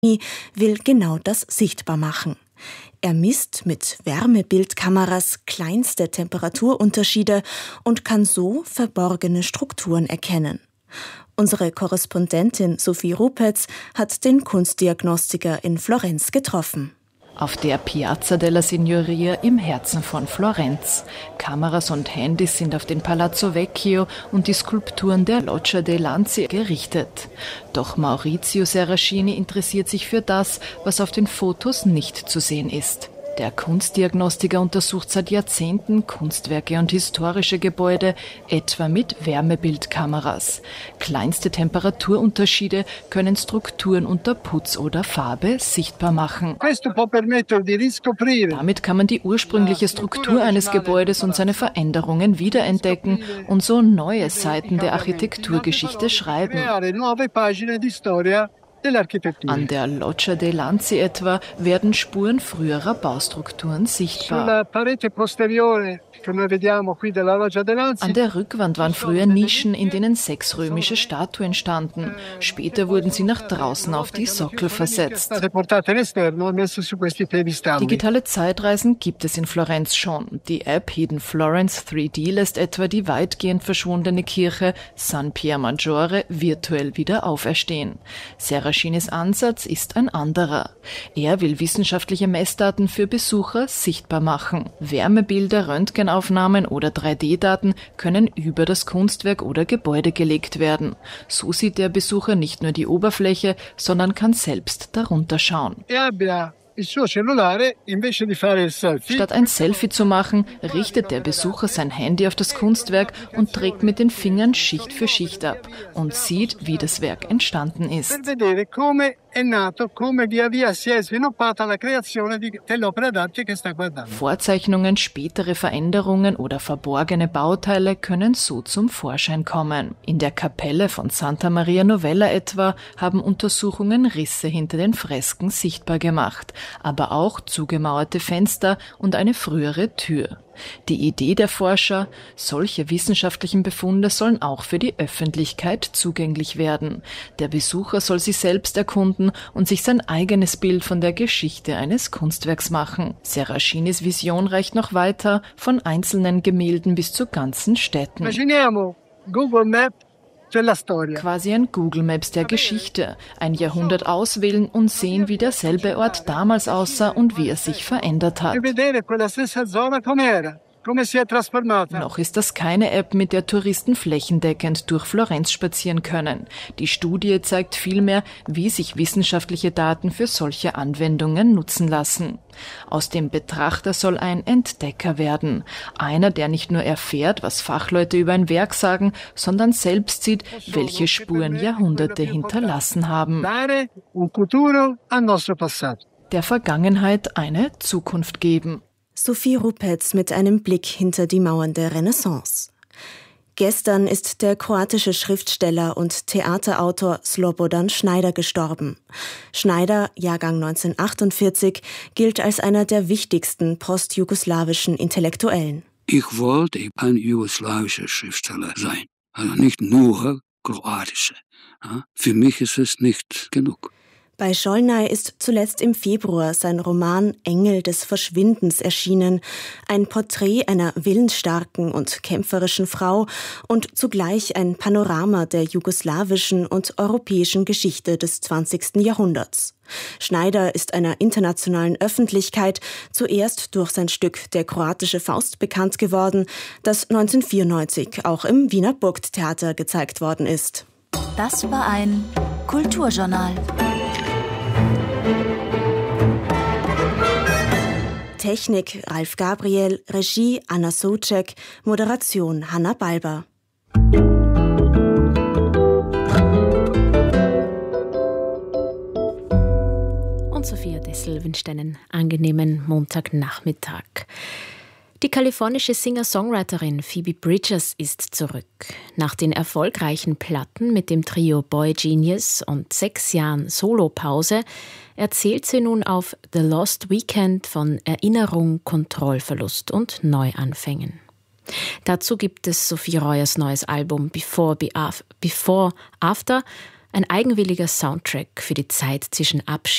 will genau das sichtbar machen. Er misst mit Wärmebildkameras kleinste Temperaturunterschiede und kann so verborgene Strukturen erkennen. Unsere Korrespondentin Sophie Rupetz hat den Kunstdiagnostiker in Florenz getroffen. Auf der Piazza della Signoria im Herzen von Florenz. Kameras und Handys sind auf den Palazzo Vecchio und die Skulpturen der Loggia dei Lanzi gerichtet. Doch Maurizio Serracini interessiert sich für das, was auf den Fotos nicht zu sehen ist. Der Kunstdiagnostiker untersucht seit Jahrzehnten Kunstwerke und historische Gebäude, etwa mit Wärmebildkameras. Kleinste Temperaturunterschiede können Strukturen unter Putz oder Farbe sichtbar machen. Damit kann man die ursprüngliche Struktur eines Gebäudes und seine Veränderungen wiederentdecken und so neue Seiten der Architekturgeschichte schreiben. An der Loggia dei Lanzi etwa werden Spuren früherer Baustrukturen sichtbar. An der Rückwand waren früher Nischen, in denen 6 römische Statuen standen. Später wurden sie nach draußen auf die Sockel versetzt. Digitale Zeitreisen gibt es in Florenz schon. Die App Hidden Florence 3D lässt etwa die weitgehend verschwundene Kirche San Pier Maggiore virtuell wieder auferstehen. Serracinis Ansatz ist ein anderer. Er will wissenschaftliche Messdaten für Besucher sichtbar machen. Wärmebilder, Röntgenaufnahmen oder 3D-Daten können über das Kunstwerk oder Gebäude gelegt werden. So sieht der Besucher nicht nur die Oberfläche, sondern kann selbst darunter schauen. Statt ein Selfie zu machen, richtet der Besucher sein Handy auf das Kunstwerk und trägt mit den Fingern Schicht für Schicht ab und sieht, wie das Werk entstanden ist. Vorzeichnungen, spätere Veränderungen oder verborgene Bauteile können so zum Vorschein kommen. In der Kapelle von Santa Maria Novella etwa haben Untersuchungen Risse hinter den Fresken sichtbar gemacht, aber auch zugemauerte Fenster und eine frühere Tür. Die Idee der Forscher: solche wissenschaftlichen Befunde sollen auch für die Öffentlichkeit zugänglich werden. Der Besucher soll sie selbst erkunden und sich sein eigenes Bild von der Geschichte eines Kunstwerks machen. Serracinis Vision reicht noch weiter, von einzelnen Gemälden bis zu ganzen Städten. Quasi ein Google Maps der Geschichte. Ein Jahrhundert auswählen und sehen, wie derselbe Ort damals aussah und wie er sich verändert hat. Noch ist das keine App, mit der Touristen flächendeckend durch Florenz spazieren können. Die Studie zeigt vielmehr, wie sich wissenschaftliche Daten für solche Anwendungen nutzen lassen. Aus dem Betrachter soll ein Entdecker werden. Einer, der nicht nur erfährt, was Fachleute über ein Werk sagen, sondern selbst sieht, welche Spuren Jahrhunderte hinterlassen haben. Der Vergangenheit eine Zukunft geben. Sophie Rupetz mit einem Blick hinter die Mauern der Renaissance. Gestern ist der kroatische Schriftsteller und Theaterautor Slobodan Schneider gestorben. Schneider, Jahrgang 1948, gilt als einer der wichtigsten postjugoslawischen Intellektuellen. Ich wollte ein jugoslawischer Schriftsteller sein, also nicht nur kroatischer. Für mich ist es nicht genug. Bei Scholnay ist zuletzt im Februar sein Roman Engel des Verschwindens erschienen, ein Porträt einer willensstarken und kämpferischen Frau und zugleich ein Panorama der jugoslawischen und europäischen Geschichte des 20. Jahrhunderts. Schneider ist einer internationalen Öffentlichkeit zuerst durch sein Stück Der kroatische Faust bekannt geworden, das 1994 auch im Wiener Burgtheater gezeigt worden ist. Das war ein Kulturjournal. Technik Ralf Gabriel, Regie Anna Soucek, Moderation Hanna Balber. Und Sophia Dessel wünscht einen angenehmen Montagnachmittag. Die kalifornische Singer-Songwriterin Phoebe Bridgers ist zurück. Nach den erfolgreichen Platten mit dem Trio Boy Genius und 6 Jahren Solopause erzählt sie nun auf The Lost Weekend von Erinnerung, Kontrollverlust und Neuanfängen. Dazu gibt es Sophie Reuers neues Album Before After, ein eigenwilliger Soundtrack für die Zeit zwischen Abschied